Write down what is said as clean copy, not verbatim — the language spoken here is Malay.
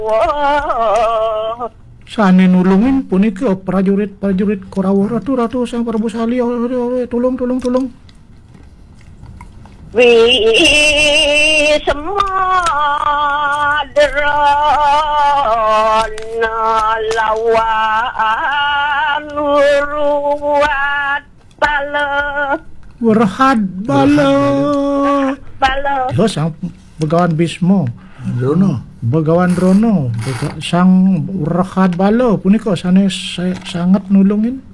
Sane nulungin punika prajurit Korawa. Ratu sang Prabu Sali, tolong. Wismadrana lawan ruwat Warhad bala. Yo sang Begawan Bismo. Begawan Rono. Sang Warhad bala punika sane sangat nulungin.